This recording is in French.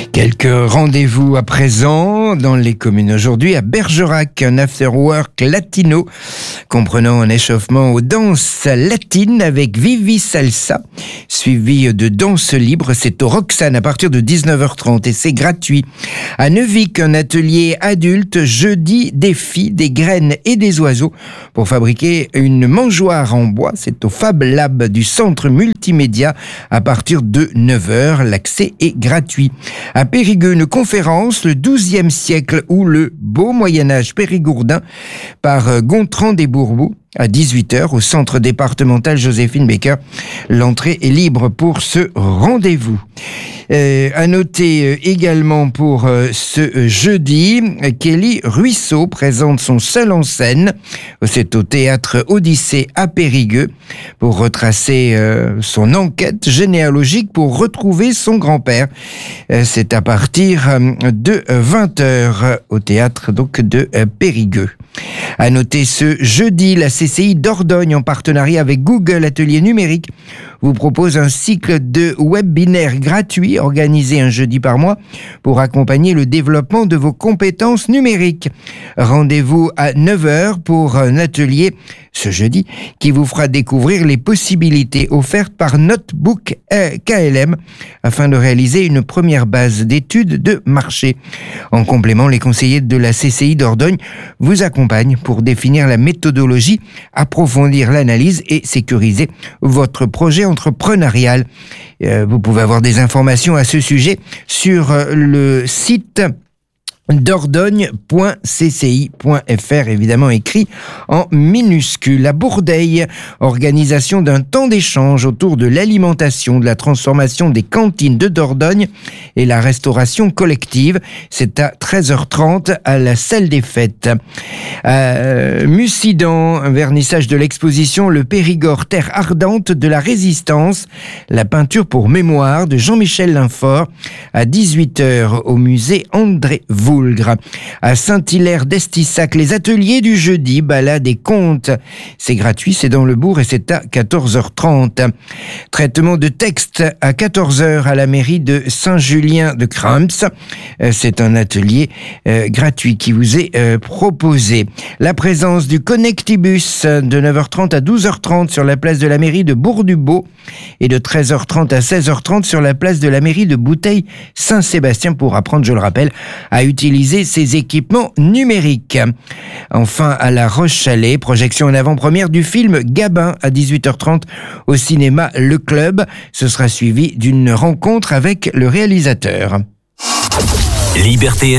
Quelques rendez-vous à présent dans les communes aujourd'hui. À Bergerac, un after-work latino comprenant un échauffement aux danses latines avec Vivi Salsa, suivi de danse libre. C'est au Roxane à partir de 19h30 et c'est gratuit. À Neuvic, un atelier adulte jeudi, défi des graines et des oiseaux pour fabriquer une mangeoire en bois. C'est au Fab Lab du centre multimédia à partir de 9h. L'accès est gratuit. À Périgueux, une conférence, le XIIe siècle ou le beau Moyen-Âge périgourdin par Gontran des Bourbous. À 18h, au centre départemental Joséphine Baker. L'entrée est libre pour ce rendez-vous. À noter également pour ce jeudi, Kelly Ruisseau présente son seul en scène. C'est au théâtre Odyssée à Périgueux pour retracer son enquête généalogique pour retrouver son grand-père. C'est à partir de 20h au théâtre donc de Périgueux. À noter ce jeudi, la CCI Dordogne en partenariat avec Google Atelier Numérique vous propose un cycle de webinaires gratuits organisé un jeudi par mois pour accompagner le développement de vos compétences numériques. Rendez-vous à 9h pour un atelier ce jeudi qui vous fera découvrir les possibilités offertes par Notebook KLM afin de réaliser une première base d'études de marché. En complément, les conseillers de la CCI Dordogne vous accompagnent pour définir la méthodologie, approfondir l'analyse et sécuriser votre projet entrepreneurial. Vous pouvez avoir des informations à ce sujet sur le site dordogne.cci.fr, évidemment écrit en minuscule. À Bourdeil, organisation d'un temps d'échange autour de l'alimentation, de la transformation des cantines de Dordogne et la restauration collective. C'est à 13h30 à la salle des fêtes. Mussidan, un vernissage de l'exposition Le Périgord, terre ardente de la résistance, la peinture pour mémoire de Jean-Michel Linfort à 18h au musée André Voulgre. À Saint-Hilaire d'Estissac, les ateliers du jeudi, balade et contes. C'est gratuit, c'est dans le bourg et c'est à 14h30. Traitement de texte à 14h à la mairie de Saint-Julien de Crumps. C'est un atelier gratuit qui vous est proposé. La présence du Connectibus de 9h30 à 12h30 sur la place de la mairie de Bourg-du-Beau et de 13h30 à 16h30 sur la place de la mairie de Bouteille-Saint-Sébastien pour apprendre, je le rappelle, à utiliser ces équipements numériques. Enfin, à La Roche-Chalais, projection en avant-première du film Gabin à 18h30 au cinéma Le Club. Ce sera suivi d'une rencontre avec le réalisateur. Liberté